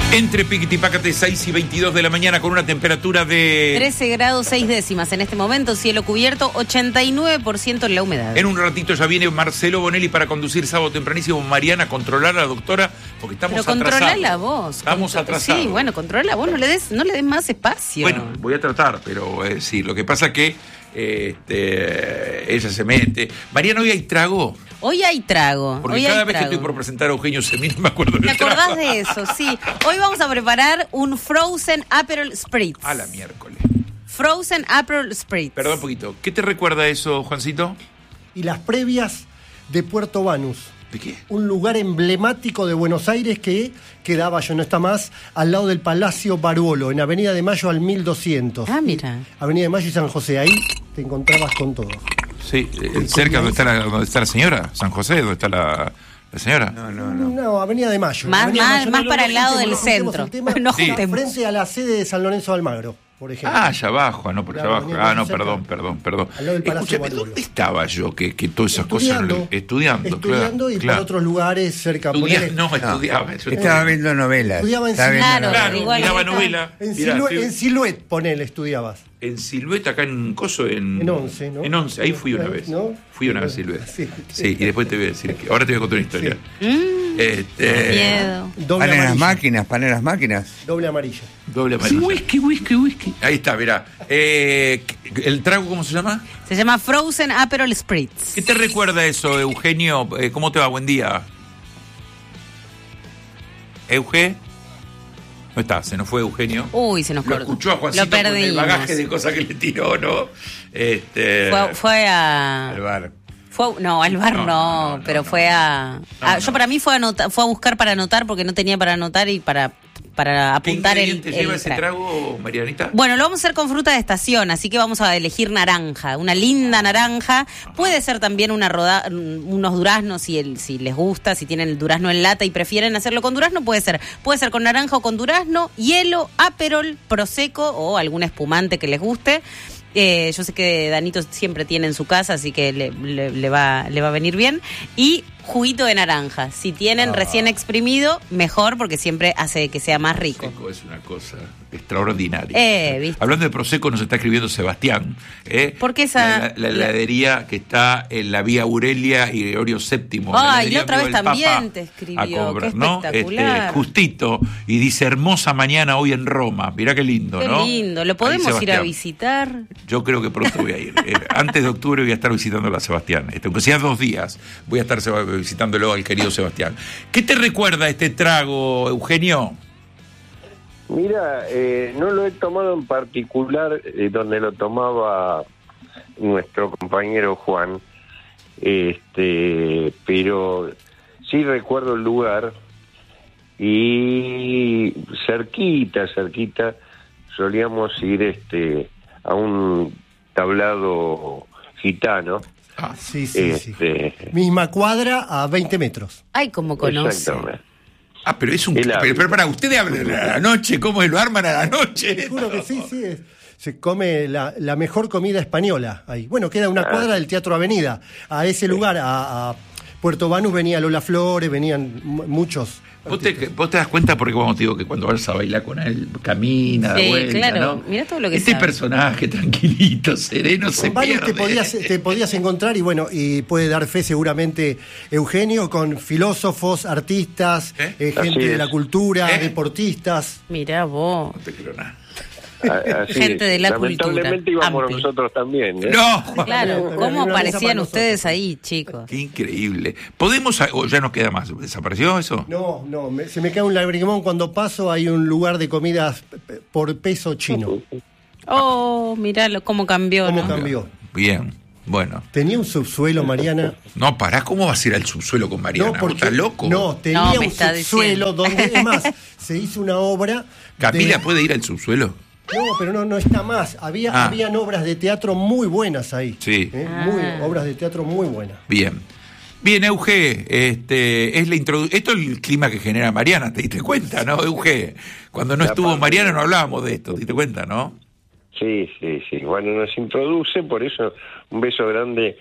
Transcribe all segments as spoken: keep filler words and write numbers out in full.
Entre Piquitipácate, seis y veintidós de la mañana, con una temperatura de trece grados seis décimas en este momento, cielo cubierto, ochenta y nueve por ciento en la humedad. En un ratito ya viene Marcelo Bonelli para conducir sábado tempranísimo. Mariana, controlar a la doctora, porque estamos Pero atrasados. controla la voz. Estamos Contro- atrasados. Sí, bueno, controla la voz, no le des, no le des más espacio. Bueno, voy a tratar, pero eh, sí, lo que pasa que eh, este, ella se mete. Mariana, ¿hoy hay trago? Hoy hay trago. Porque hoy cada hay vez trago. que estoy por presentar a Eugenio Semín me acuerdo del ¿Te acordás trago. de eso? Sí. Hoy vamos a preparar un Frozen Aperol Spritz. A la miércoles. Frozen Aperol Spritz. Perdón un poquito. ¿Qué te recuerda eso, Juancito? Y las previas de Puerto Banús. ¿De qué? Un lugar emblemático de Buenos Aires que quedaba, ya no está más, al lado del Palacio Barolo, en Avenida de Mayo al mil doscientos. Ah, mira. Avenida de Mayo y San José, ahí te encontrabas con todo. Sí, eh, cerca donde está, la, donde está la señora, San José, donde está la, la señora. No, no, no. No, Avenida de Mayo. Más- Avenida de más- Mayo. más No, no, para no el lado juntemos, del no juntemos centro. el tema. No Sí. juntemos. Frente a la sede de San Lorenzo de Almagro, por ejemplo. Ah, allá abajo, no, por allá Claro, abajo. venía Ah, no, cerca. perdón, perdón, perdón. Al lado del Palacio Escúchame, Barolo. ¿dónde estaba yo que, que todas esas Estudiando. cosas... Estudiando, Estudiando claro, y claro. por otros lugares cerca. Estudia- ponele- no, estudiaba. yo- Estaba viendo novelas. Estudiaba en Estaba viendo Claro, novelas. Claro, igual miraba acá. novela. En, Mirá, Silhouette, estoy- en Silhouette, ponele, estudiabas. En Silhouette, acá en Coso, en... En Once, ¿no? En Once, ahí fui una vez. ¿No? Fui una vez a Silhouette. Sí. Sí, y después te voy a decir que... Ahora te voy a contar una historia. Este, Miedo. Doble Pan en las amarilla. máquinas, pan en las máquinas. Doble amarilla. Doble amarilla. Whisky, whisky, whisky. Ahí está, verá. Eh, ¿El trago cómo se llama? Se llama Frozen Aperol Spritz. ¿Qué te recuerda eso, Eugenio? Eh, ¿Cómo te va? Buen día. ¿Euge? No está, se nos fue Eugenio. Uy, se nos Lo cortó. escuchó a Juancito Lo con el perdimos. bagaje de cosas que le tiró, ¿no? Este... Fue, fue a... Al bar. Fue, no, al bar No, no, no, no, pero no. fue a... No, a- no. Yo para mí fue a, anotar, fue a buscar para anotar porque no tenía para anotar y para, para ¿Qué apuntar el, ingredientes el lleva ese trago, Marianita? Bueno, lo vamos a hacer con fruta de estación, así que vamos a elegir naranja, una linda naranja. Puede ser también una roda, unos duraznos si, el, si les gusta, si tienen el durazno en lata y prefieren hacerlo con durazno, puede ser. Puede ser con naranja o con durazno, hielo, aperol, prosecco o algún espumante que les guste. Eh, yo sé que Danito siempre tiene en su casa, así que le, le, le va, le va a venir bien. Y juguito de naranja. Si tienen Ah. recién exprimido, mejor, porque siempre hace que sea más rico. Prosecco es una cosa extraordinaria. Eh, ¿viste? Hablando de Prosecco, nos está escribiendo Sebastián. ¿eh? ¿Por qué esa- La, la heladería que está en la vía Aurelia y Gregorio séptimo. Ay, heladería la otra que vez va el también Papa te escribió, a cobrar, qué ¿no? espectacular. Este, justito. Y dice, hermosa mañana hoy en Roma. Mirá qué lindo, Qué ¿no? lindo. ¿Lo Ahí, podemos ir a Sebastián. visitar? Yo creo que pronto voy a ir. Eh, antes de octubre voy a estar visitando a Sebastián. Este, aunque sea dos días, voy a estar seba- visitándolo al querido Sebastián. ¿Qué te recuerda este trago, Eugenio? Mira, eh, no lo he tomado en particular eh, donde lo tomaba nuestro compañero Juan, este, pero sí recuerdo el lugar y cerquita, cerquita solíamos ir este a un tablado gitano. Sí, sí, sí. Este, Misma cuadra a veinte metros. Ay, como conoce. exactamente. Ah, pero es un... El Pero, hábito. pero para, ustedes hablan a la noche, ¿cómo lo arman a la noche? Te juro que sí, sí. es- se come la, la mejor comida española ahí. Bueno, queda una cuadra del Teatro Avenida. A ese lugar, a, a Puerto Banús, venía Lola Flores, venían mu- muchos. ¿Vos te, vos te das cuenta porque vamos te digo que cuando vas a bailar con él camina, da Sí, vuelta, claro. ¿no? Mirá todo lo que Este sabe. personaje tranquilito, sereno, se Con varios pierde. te podías, te podías encontrar y bueno, y puede dar fe seguramente Eugenio con filósofos, artistas, ¿Eh? eh, Así gente de es. la cultura, ¿Eh? deportistas. Mirá vos. No te creo nada. A- así Gente es. de la Lamentablemente cultura, íbamos amplio. nosotros también, ¿eh? No, Claro, Una ¿cómo mesa aparecían para ustedes nosotros. ahí, chicos? qué increíble. ¿Podemos, o ya no queda más, desapareció eso? No, no, me- se me cae un lagrimón cuando paso, hay un lugar de comidas p- por peso chino. Oh, mirá lo- cómo cambió, ¿Cómo ¿no? cambió? Bien, bueno. Tenía un subsuelo, Mariana. No, pará, ¿cómo vas a ir al subsuelo con Mariana? No, ¿Vos estás loco? No, tenía No, me un está subsuelo diciendo. donde, es más, se hizo una obra. ¿Camila de- puede ir al subsuelo? No, pero no, no está más. Había, Ah. habían obras de teatro muy buenas ahí. Sí. ¿Eh? Ah. Muy, obras de teatro muy buenas. Bien. Bien, Euge, este, es la introdu- esto es el clima que genera Mariana, ¿te diste cuenta, no, Euge? Cuando no La estuvo parte- Mariana no hablábamos de esto, ¿te diste cuenta, no? Sí, sí, sí. Bueno, nos introduce, por eso un beso grande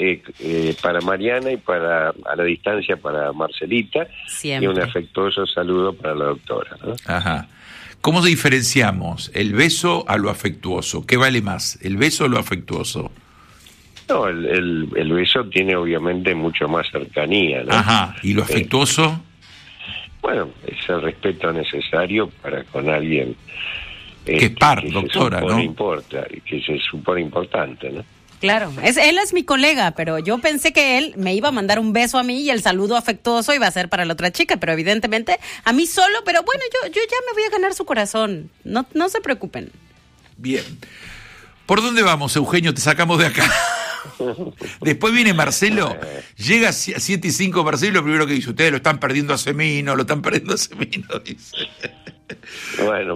eh, eh, para Mariana y para a la distancia para Marcelita. Siempre. Y un afectuoso saludo para la doctora, ¿no? Ajá. ¿Cómo diferenciamos el beso a lo afectuoso? ¿Qué vale más, el beso o lo afectuoso? No, el, el, el beso tiene obviamente mucho más cercanía, ¿no? Ajá. ¿Y lo afectuoso? Eh, bueno, es el respeto necesario para con alguien eh, que es par, que doctora, se supone ¿no? Importa, que se supone importante, ¿no? Claro, es, él es mi colega, pero yo pensé que él me iba a mandar un beso a mí y el saludo afectuoso iba a ser para la otra chica, pero evidentemente a mí solo, pero bueno, yo, yo ya me voy a ganar su corazón, no, no se preocupen. Bien. ¿Por dónde vamos, Eugenio? Te sacamos de acá. Después viene Marcelo, llega a siete y cinco Marcelo, lo primero que dice, ustedes lo están perdiendo a Semino, lo están perdiendo a Semino, dice. Bueno,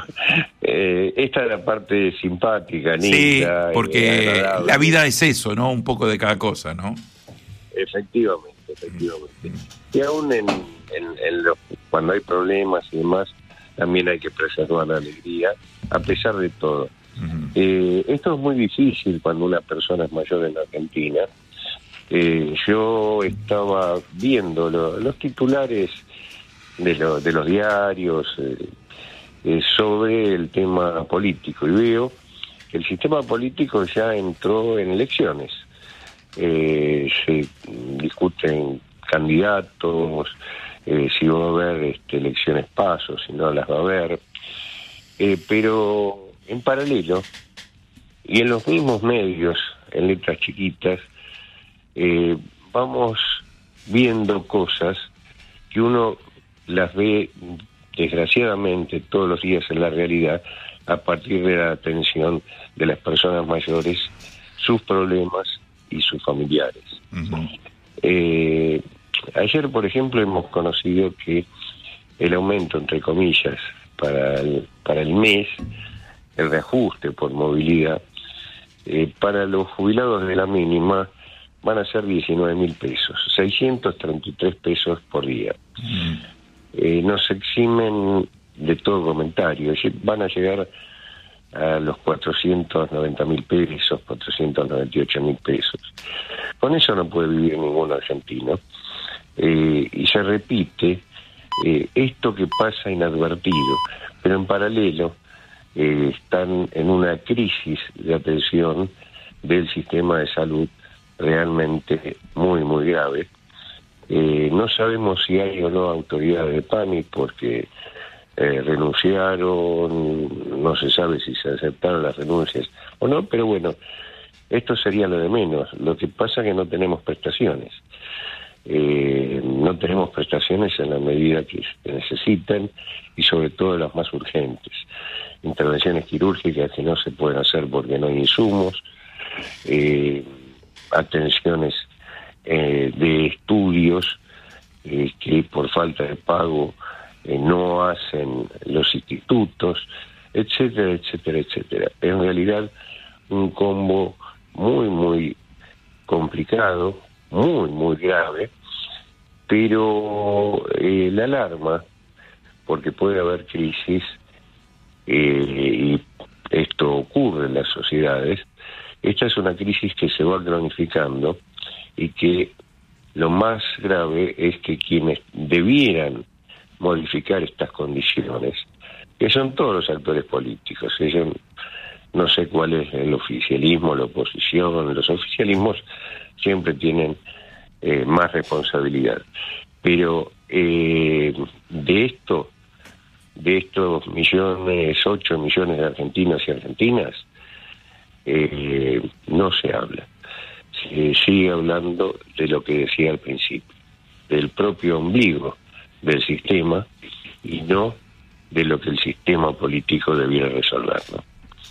eh, esta es la parte simpática, linda. Sí, porque eh, agradable. la vida es eso, ¿no? Un poco de cada cosa, ¿no? Efectivamente, efectivamente. Y aún en, en, en los, cuando hay problemas y demás, también hay que preservar la alegría, a pesar de todo. Uh-huh. Eh, esto es muy difícil cuando una persona es mayor en Argentina. Eh, yo estaba viendo lo, los titulares de, lo, de los diarios eh, eh, sobre el tema político y veo que el sistema político ya entró en elecciones. Eh, se discuten candidatos, eh, si va a haber este, elecciones pasos, si no las va a haber, eh, pero en paralelo y en los mismos medios, en letras chiquitas, eh, vamos viendo cosas que uno las ve desgraciadamente todos los días en la realidad a partir de la atención de las personas mayores, sus problemas y sus familiares. Uh-huh. Eh, ayer, por ejemplo, hemos conocido que el aumento, entre comillas, para el, para el mes, el reajuste por movilidad, eh, para los jubilados de la mínima van a ser diecinueve mil pesos, seiscientos treinta y tres pesos por día. Uh-huh. Eh, nos eximen de todo comentario, es decir, van a llegar a los cuatrocientos noventa mil pesos, cuatrocientos noventa y ocho mil pesos. Con eso no puede vivir ningún argentino. Eh, y se repite eh, esto que pasa inadvertido, pero en paralelo eh, están en una crisis de atención del sistema de salud realmente muy, muy grave. Eh, no sabemos si hay o no autoridades de P A M I porque eh, renunciaron, no se sabe si se aceptaron las renuncias o no, pero bueno, esto sería lo de menos. Lo que pasa es que no tenemos prestaciones. Eh, no tenemos prestaciones en la medida que se necesitan y sobre todo las más urgentes. Intervenciones quirúrgicas que no se pueden hacer porque no hay insumos, eh, atenciones eh, de estudios eh, que por falta de pago eh, no hacen los institutos, etcétera, etcétera, etcétera. En realidad un combo muy, muy complicado, muy, muy grave, pero eh, la alarma, porque puede haber crisis, eh, y esto ocurre en las sociedades, esta es una crisis que se va cronificando y que lo más grave es que quienes debieran modificar estas condiciones, que son todos los actores políticos, ellos, no sé cuál es el oficialismo, la oposición, los oficialismos siempre tienen eh, más responsabilidad, pero eh, de esto, de estos millones, ocho millones de argentinos y argentinas, eh, no se habla. Se sigue hablando de lo que decía al principio, del propio ombligo del sistema y no de lo que el sistema político debiera resolver, ¿no?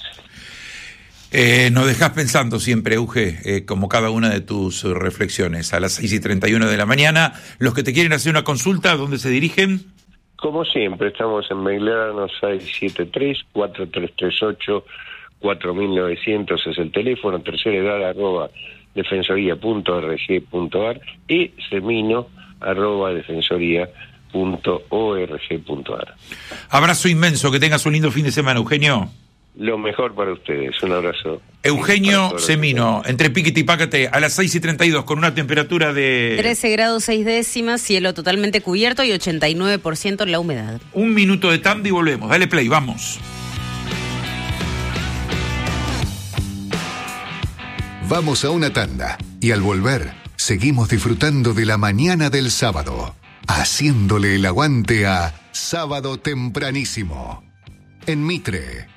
Eh, nos dejás pensando siempre, Euge, eh, como cada una de tus reflexiones. A las seis y treinta y uno de la mañana, los que te quieren hacer una consulta, ¿dónde se dirigen? Como siempre, estamos en Belgrano seiscientos setenta y tres, cuatro tres tres ocho, cuatro mil novecientos es el teléfono, tercera edad arroba defensoría punto r g punto a r y semino arroba defensoría punto org punto a r. Abrazo inmenso, que tengas un lindo fin de semana, Eugenio. Lo mejor para ustedes. Un abrazo. Eugenio Semino, entre Piquete y Pácate, a las seis y treinta y dos, con una temperatura de... trece grados seis décimas, cielo totalmente cubierto y ochenta y nueve por ciento la humedad. Un minuto de tanda y volvemos. Dale play, vamos. Vamos a una tanda y al volver seguimos disfrutando de la mañana del sábado, haciéndole el aguante a Sábado Tempranísimo en Mitre.